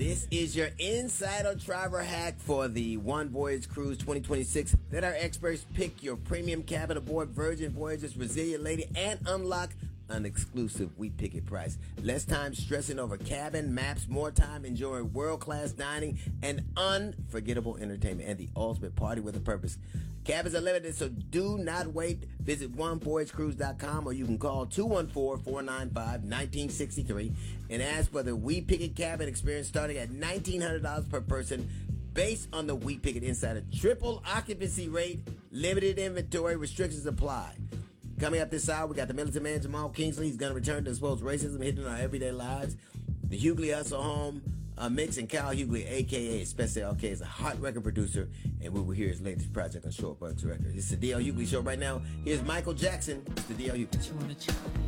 This is your insider driver hack for the One Voyage Cruise 2026. Let our experts pick your premium cabin aboard Virgin Voyages Resilient Lady and unlock an exclusive We Pick It price. Less time stressing over cabin maps, more time enjoying world-class dining and unforgettable entertainment, and the ultimate party with a purpose. Cabins are limited, so do not wait. Visit onevoyagecruise.com, or you can call 214-495-1963 and ask for the We Pick It cabin experience starting at $1,900 per person based on the We Pick It Insider triple occupancy rate. Limited inventory, restrictions apply. Coming up this hour, we got the militant man Jamal Kingsley. He's going to return to expose racism hitting our everyday lives. The Hughley Hustle Home Mix, and Kyle Hughley, a.k.a. Special LK, is a hot record producer, and we will hear his latest project on Short Bucks Records. It's the D.L. Hughley Show right now. Here's Michael Jackson. It's the D.L. Hughley Show.